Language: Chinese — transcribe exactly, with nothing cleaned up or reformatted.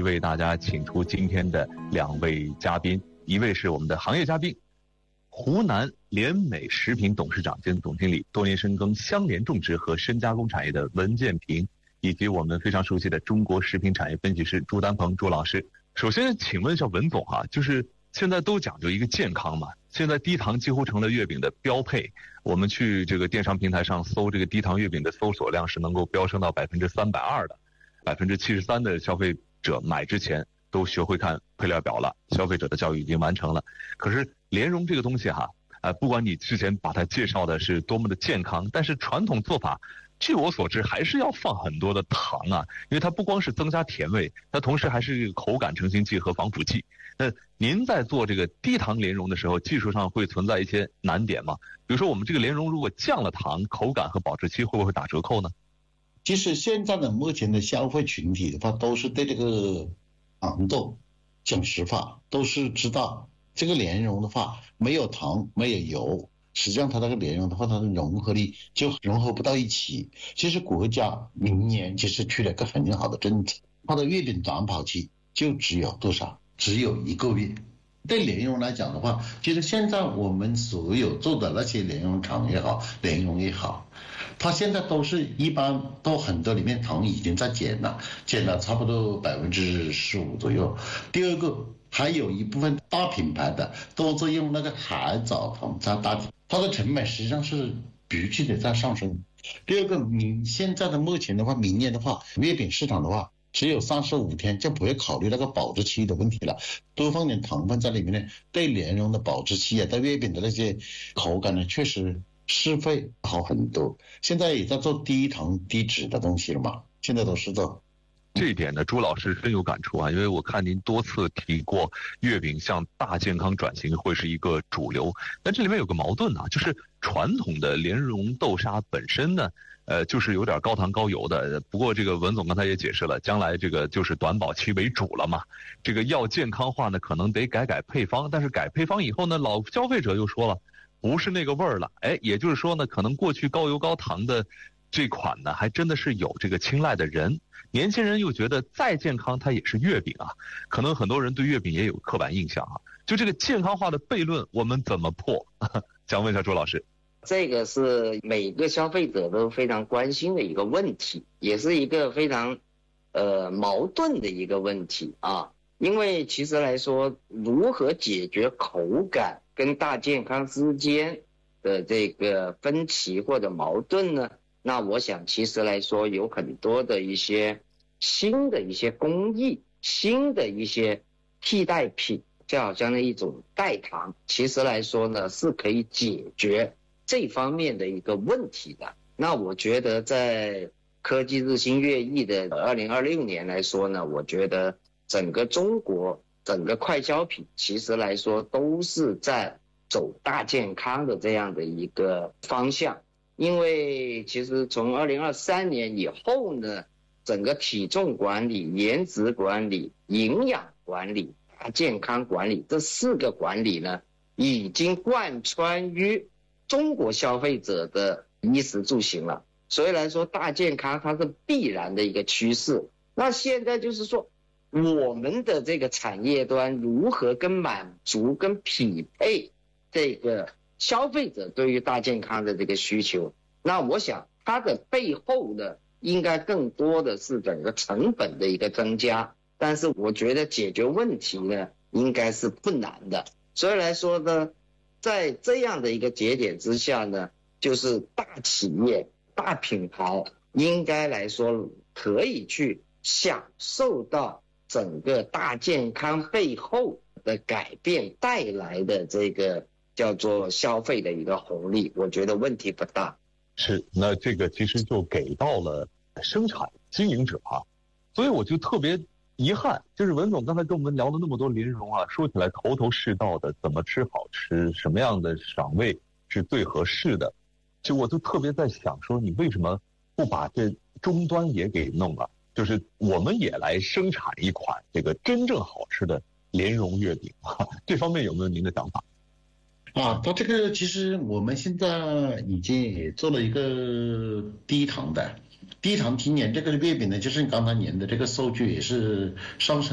为大家请出今天的两位嘉宾，一位是我们的行业嘉宾，湖南联美食品董事长兼总经理，多年深耕相连种植和深加工产业的文建平，以及我们非常熟悉的中国食品产业分析师朱丹鹏朱老师。首先请问一下文总哈、啊，就是现在都讲究一个健康嘛，现在低糖几乎成了月饼的标配。我们去这个电商平台上搜这个低糖月饼的搜索量是能够飙升到百分之三百二的，百分之七十三的消费者买之前都学会看配料表了，消费者的教育已经完成了。可是莲蓉这个东西哈，呃，不管你之前把它介绍的是多么的健康，但是传统做法，据我所知还是要放很多的糖啊，因为它不光是增加甜味，它同时还是一个口感成型剂和防腐剂。那您在做这个低糖莲蓉的时候，技术上会存在一些难点吗？比如说我们这个莲蓉如果降了糖，口感和保质期会不会打折扣呢？ 其实现在的目前的消费群体的话，都是对这个糖豆讲实话，都是知道这个莲蓉的话没有糖没有油，实际上它这个莲蓉的话，它的融合力就融合不到一起。其实国家明年其实出了一个很好的政策，它的月饼短保期就只有多少？只有一个月。对莲蓉来讲的话，其实现在我们所有做的那些莲蓉厂也好，莲蓉也好，它现在都是一般都很多里面糖已经在减了，减了差不多百分之十五左右。第二个，还有一部分大品牌的都在用那个海藻糖在代替，它的成本实际上是急剧的在上升。第二个，你现在的目前的话，明年的话，月饼市场的话，只有三十五天就不会考虑那个保质期的问题了，多放点糖分在里面呢，对莲蓉的保质期啊，对月饼的那些口感呢，确实是会好很多。现在也在做低糖低脂的东西了嘛，现在都是做。 这一点呢，朱老师深有感触啊，因为我看您多次提过，月饼向大健康转型会是一个主流。但这里面有个矛盾啊，就是传统的莲蓉豆沙本身呢，呃，就是有点高糖高油的。不过这个文总刚才也解释了，将来这个就是短保期为主了嘛。这个要健康化呢，可能得改改配方，但是改配方以后呢，老消费者又说了，不是那个味儿了。哎，也就是说呢，可能过去高油高糖的这款呢，还真的是有这个青睐的人。年轻人又觉得再健康它也是月饼啊，可能很多人对月饼也有刻板印象啊。就这个健康化的悖论，我们怎么破？想问一下周老师。 这个是每个消费者都非常关心的一个问题，也是一个非常呃矛盾的一个问题啊。因为其实来说，如何解决口感跟大健康之间的这个分歧或者矛盾呢？那我想其实来说有很多的一些新的一些工艺，新的一些替代品，就好像那一种代糖，其实来说呢是可以解决这方面的一个问题的。那我觉得在科技日新月异的二零二六年来说呢，我觉得整个中国整个快消品其实来说都是在走大健康的这样的一个方向。因为其实从二零二三年以后呢，整个体重管理、颜值管理、营养管理、健康管理这四个管理呢，已经贯穿于中国消费者的衣食住行了。所以来说，大健康它是必然的一个趋势。那现在就是说，我们的这个产业端如何跟满足、跟匹配这个消费者对于大健康的这个需求，那我想它的背后呢，应该更多的是整个成本的一个增加，但是我觉得解决问题呢，应该是不难的。所以来说呢，在这样的一个节点之下呢，就是大企业、大品牌应该来说可以去享受到整个大健康背后的改变带来的这个叫做消费的一个红利，我觉得问题不大。 是，那这个其实就给到了生产经营者啊，所以我就特别遗憾，就是文总刚才跟我们聊了那么多莲蓉啊，说起来头头是道的，怎么吃好吃，什么样的赏味是最合适的，就我就特别在想说，你为什么不把这终端也给弄了？就是我们也来生产一款这个真正好吃的莲蓉月饼啊，这方面有没有您的想法？ 啊，它这个其实我们现在已经也做了一个低糖的，低糖今年这个月饼呢，就是你刚才年的这个数据也是上升。